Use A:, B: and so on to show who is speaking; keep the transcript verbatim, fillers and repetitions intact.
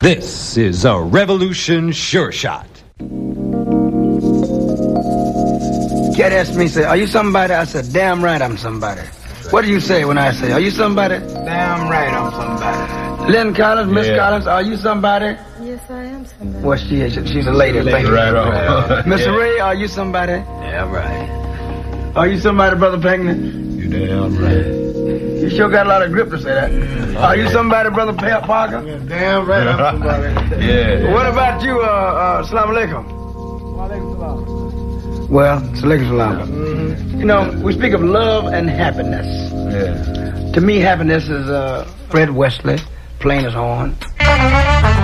A: This is a Revolution Sure Shot.
B: Cat asked me, say, are you somebody? I said, damn right I'm somebody. What do you say when I say, are you somebody? Damn right I'm somebody. Lynn Collins, Miss yeah. Collins, are you somebody?
C: Yes, I am somebody.
B: Well, she is. She's a lady.
D: lady. Right on.
B: Right. Mister Yeah. Ray, are you somebody?
D: Yeah, right.
B: Are you somebody, Brother Pankney?
D: You damn right.
B: You sure got a lot of grip to say that. Mm. Are you somebody, Brother Pep Parker?
E: Yeah, damn right I'm somebody.
D: Yeah.
B: What about you, uh, uh, Assalamu alaikum?
E: Wa alaikum salam.
B: Well, Salaikum Salam. Mm-hmm. You know, we speak of love and happiness.
D: Yeah.
B: To me, happiness is uh, Fred Wesley, plain as horn.